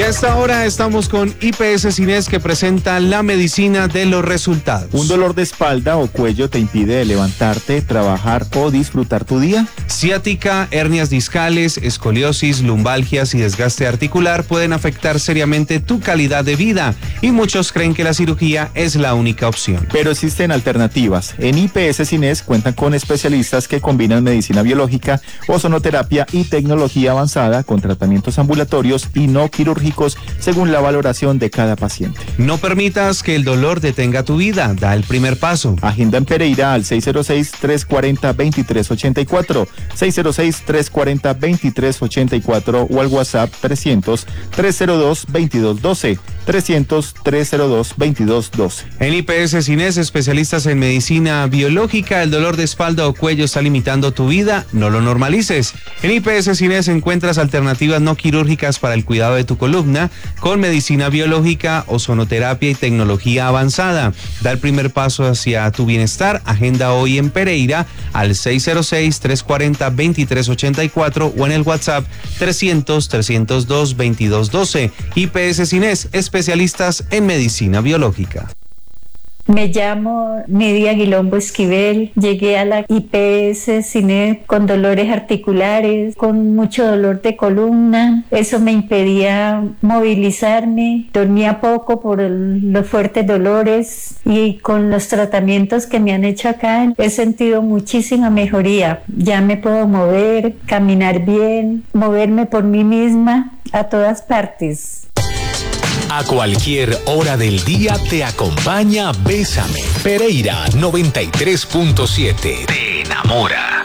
a esta hora estamos con IPS Cines, que presenta la medicina de los resultados. ¿Un dolor de espalda o cuello te impide levantarte, trabajar o disfrutar tu día? Ciática, hernias discales, escoliosis, lumbalgias y desgaste articular pueden afectar seriamente tu calidad de vida, y muchos creen que la cirugía es la única opción. Pero existen alternativas. En IPS Cines cuentan con especialistas que combinan medicina biológica, ozonoterapia y tecnología avanzada con tratamientos ambulatorios y no quirúrgicos según la valoración de cada paciente. No permitas que el dolor detenga tu vida, da el primer paso. Agenda en Pereira al 606-340-2384, 606-340-2384 o al WhatsApp 300-302-2212, 300-302-2212. En IPS Cines, especialistas en medicina biológica, el dolor de espalda o cuello está limitando tu vida, no lo normalices. En IPS Cines encuentras alternativas no quirúrgicas para el cuidado de tu columna, con medicina biológica, ozonoterapia y tecnología avanzada. Da el primer paso hacia tu bienestar. Agenda hoy en Pereira al 606-340-2384 o en el WhatsApp 300-302-2212. IPS Cines, especialistas en medicina biológica. Me llamo Nidia Guilombo Esquivel, llegué a la IPS Cines con dolores articulares, con mucho dolor de columna, eso me impedía movilizarme, dormía poco por los fuertes dolores, y con los tratamientos que me han hecho acá he sentido muchísima mejoría. Ya me puedo mover, caminar bien, moverme por mí misma a todas partes. A cualquier hora del día te acompaña Bésame. Pereira 93.7. Te enamora.